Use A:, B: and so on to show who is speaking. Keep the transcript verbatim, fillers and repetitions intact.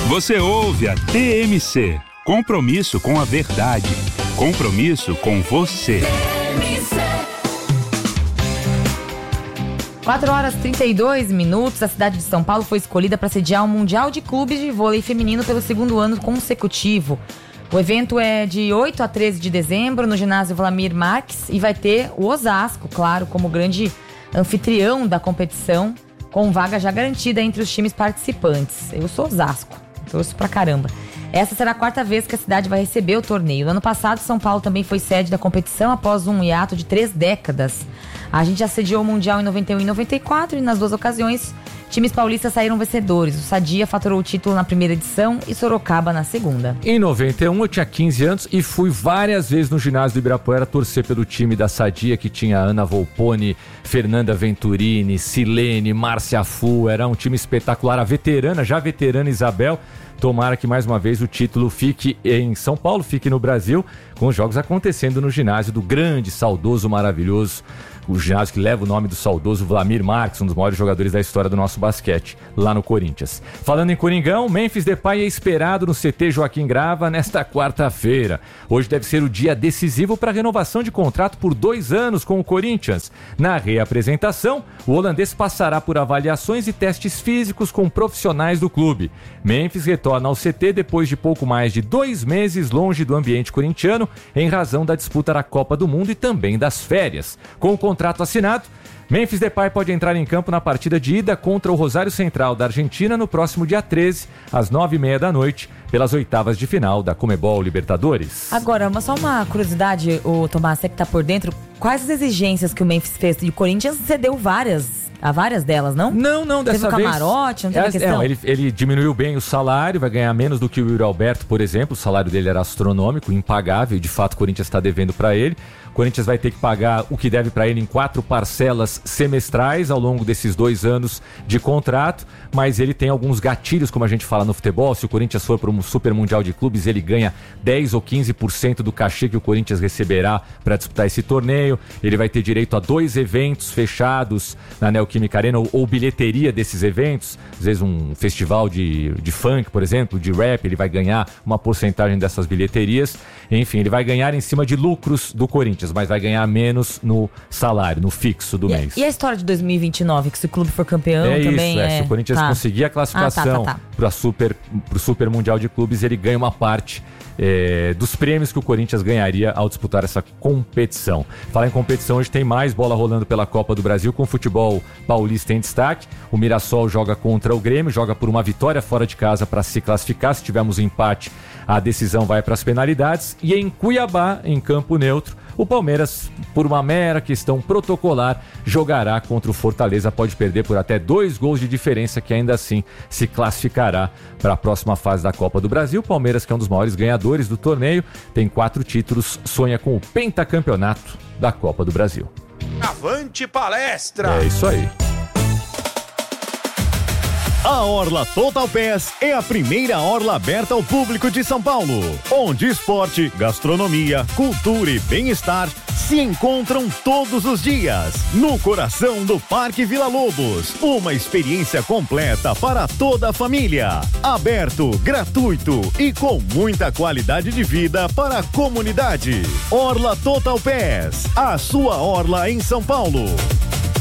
A: Você ouve a T M C. Compromisso com a verdade. Compromisso com você.
B: quatro horas e trinta e dois minutos, a cidade de São Paulo foi escolhida para sediar o Mundial de Clubes de Vôlei Feminino pelo segundo ano consecutivo. O evento é de oito a treze de dezembro no ginásio Vlamir Marques e vai ter o Osasco, claro, como grande anfitrião da competição, com vaga já garantida entre os times participantes. Eu sou Osasco, torço pra caramba. Essa será a quarta vez que a cidade vai receber o torneio. No ano passado, São Paulo também foi sede da competição após um hiato de três décadas. A gente já sediou o Mundial em noventa e um e noventa e quatro e nas duas ocasiões, times paulistas saíram vencedores. O Sadia faturou o título na primeira edição e Sorocaba na segunda.
C: Em noventa e um eu tinha quinze anos e fui várias vezes no ginásio do Ibirapuera torcer pelo time da Sadia, que tinha Ana Volpone, Fernanda Venturini, Silene, Márcia Fu. Era um time espetacular. A veterana, já veterana Isabel. Tomara que mais uma vez o título fique em São Paulo, fique no Brasil, com os jogos acontecendo no ginásio do grande, saudoso, maravilhoso, o ginásio que leva o nome do saudoso Vlamir Marques, um dos maiores jogadores da história do nosso basquete, lá no Corinthians. Falando em Coringão, Memphis Depay é esperado no C T Joaquim Grava nesta quarta-feira. Hoje deve ser o dia decisivo para a renovação de contrato por dois anos com o Corinthians. Na reapresentação, o holandês passará por avaliações e testes físicos com profissionais do clube. Memphis retorna ao C T depois de pouco mais de dois meses longe do ambiente corintiano, em razão da disputa da Copa do Mundo e também das férias. Com o contrato assinado, Memphis Depay pode entrar em campo na partida de ida contra o Rosário Central da Argentina no próximo dia treze, às nove e meia da noite, pelas oitavas de final da Conmebol Libertadores.
B: Agora, mas só uma curiosidade, o Tomás, você que tá por dentro, quais as exigências que o Memphis fez? E o Corinthians cedeu várias, a várias delas, não?
C: Não, não, dessa
B: teve um
C: vez...
B: camarote, não teve
C: é,
B: questão?
C: Não, ele, ele diminuiu bem o salário, vai ganhar menos do que o Yuri Alberto, por exemplo. O salário dele era astronômico, impagável, e de fato o Corinthians está devendo para ele. O Corinthians vai ter que pagar o que deve para ele em quatro parcelas semestrais ao longo desses dois anos de contrato, mas ele tem alguns gatilhos, como a gente fala no futebol. Se o Corinthians for para um Super Mundial de Clubes, ele ganha dez ou quinze por cento do cachê que o Corinthians receberá para disputar esse torneio. Ele vai ter direito a dois eventos fechados na Neoquímica Arena, ou, ou bilheteria desses eventos. Às vezes um festival de, de funk, por exemplo, de rap, ele vai ganhar uma porcentagem dessas bilheterias. Enfim, ele vai ganhar em cima de lucros do Corinthians, mas vai ganhar menos no salário, no fixo do
B: e,
C: mês.
B: E a história de dois mil e vinte e nove, que se o clube for campeão
C: é
B: também
C: isso, é,
B: é...
C: se o Corinthians
B: tá.
C: conseguir a classificação
B: ah, tá, tá, tá.
C: para super, o Super Mundial de Clubes, ele ganha uma parte é, dos prêmios que o Corinthians ganharia ao disputar essa competição. Falar em competição, hoje tem mais bola rolando pela Copa do Brasil, com o futebol paulista em destaque. O Mirassol joga contra o Grêmio, joga por uma vitória fora de casa para se classificar. Se tivermos um empate, a decisão vai para as penalidades. E em Cuiabá, em campo neutro, o Palmeiras, por uma mera questão protocolar, jogará contra o Fortaleza. Pode perder por até dois gols de diferença, que ainda assim se classificará para a próxima fase da Copa do Brasil. O Palmeiras, que é um dos maiores ganhadores do torneio, tem quatro títulos, sonha com o pentacampeonato da Copa do Brasil.
D: Avante palestra!
C: É isso aí.
E: A Orla Total Pass é a primeira orla aberta ao público de São Paulo, onde esporte, gastronomia, cultura e bem-estar se encontram todos os dias, no coração do Parque Vila Lobos. Uma experiência completa para toda a família, aberto, gratuito e com muita qualidade de vida para a comunidade. Orla Total Pass, a sua orla em São Paulo.